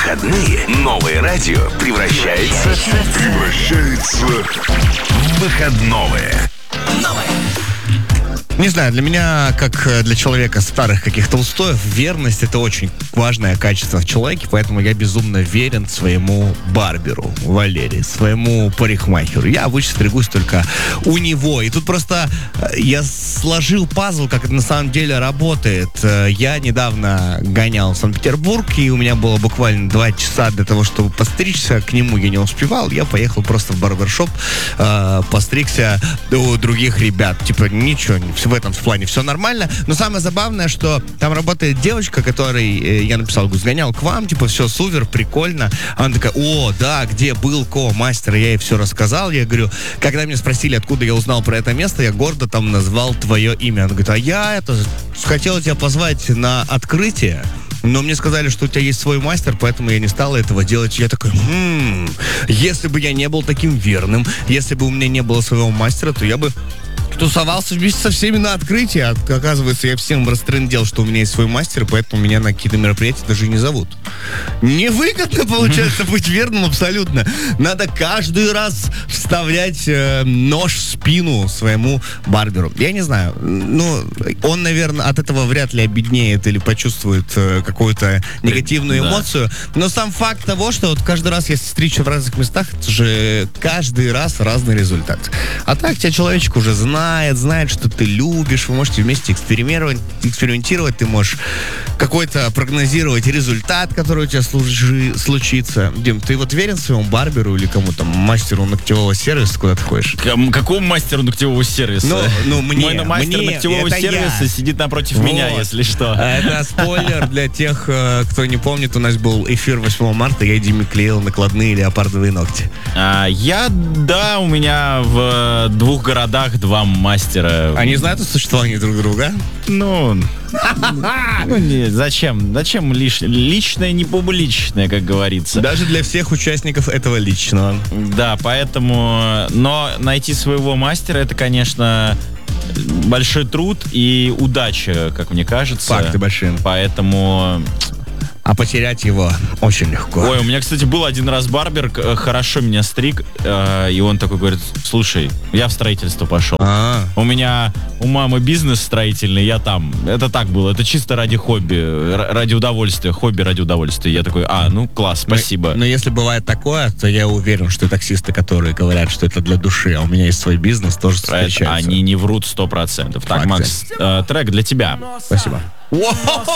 выходные новое радио превращается в выходное. Не знаю, для меня, как для человека старых каких-то устоев, верность — это очень важное качество в человеке, поэтому я безумно верен своему барберу, Валерии, своему парикмахеру. Я обычно стригусь только у него. И тут просто я сложил пазл, как это на самом деле работает. Я недавно гонял в Санкт-Петербург, и у меня было буквально 2 часа для того, чтобы постричься. К нему я не успевал. Я поехал просто в барбершоп, постригся у других ребят. Типа, ничего, в этом плане все нормально. Но самое забавное, что там работает девочка, которой я написал, говорю, сгонял к вам, типа, все супер, прикольно. Она такая: о, да, где был мастер? Я ей все рассказал. Я говорю, когда меня спросили, откуда я узнал про это место, я гордо там назвал твое имя. Она говорит, а я хотела тебя позвать на открытие, но мне сказали, что у тебя есть свой мастер, поэтому я не стала этого делать. Я такой, если бы я не был таким верным, если бы у меня не было своего мастера, то я бы тусовался вместе со всеми на открытии. Оказывается, я всем растрындел, что у меня есть свой мастер, поэтому меня на какие-то мероприятия даже не зовут. Невыгодно, получается, быть верным абсолютно. Надо каждый раз вставлять нож в спину своему барберу. Я не знаю. Ну, он, наверное, от этого вряд ли обеднеет или почувствует какую-то негативную эмоцию. Но сам факт того, что вот каждый раз, если встречу в разных местах, это же каждый раз разный результат. А так тебя человечек уже знает, что ты любишь, вы можете вместе экспериментировать, ты можешь какой-то прогнозировать результат, который у тебя случится. Дим, ты вот верен своему барберу или кому-то, мастеру ногтевого сервиса, куда ты ходишь? Какому мастеру ногтевого сервиса? Мне. Мой мастер ногтевого сервиса сидит напротив меня, если что. Это спойлер для тех, кто не помнит, у нас был эфир 8 марта, я Диме клеил накладные леопардовые ногти. У меня в 2 городах 2 мастера. Они знают о существовании друг друга? Нет, зачем? Зачем личное, не публичное, как говорится. Даже для всех участников этого личного. Да, поэтому... Но найти своего мастера, это, конечно, большой труд и удача, как мне кажется. Факты большие. Поэтому... А потерять его очень легко. Ой, у меня, кстати, был один раз барбер, хорошо меня стриг, и он такой говорит: слушай, я в строительство пошел. У мамы бизнес строительный, я там. Это так было, это чисто ради хобби, ради удовольствия, хобби ради удовольствия. Я такой, класс, спасибо. Но если бывает такое, то я уверен, что таксисты, которые говорят, что это для души, а у меня есть свой бизнес, тоже встречаются. Они не врут 100%. Так, Макс, трек для тебя. Спасибо.